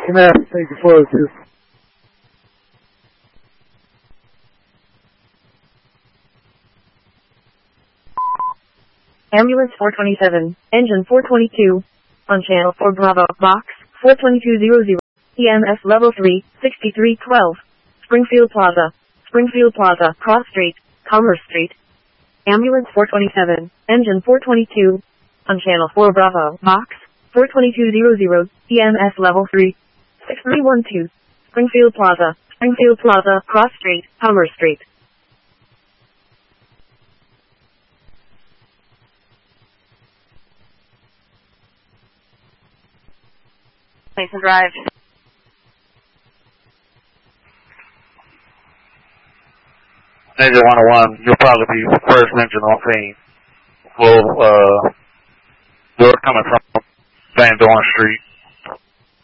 Command, thank you, 402. Ambulance 427, engine 422, on channel 4 Bravo, box 42200, EMS level 3, 6312, Springfield Plaza, Cross Street, Commerce Street. Ambulance 427, engine 422, on channel 4 Bravo, box 42200, EMS level 3, 6312, Springfield Plaza, Cross Street, Commerce Street. Mason Drive. Engine 101, you'll probably be first engine on scene. We're coming from Van Dorn Street.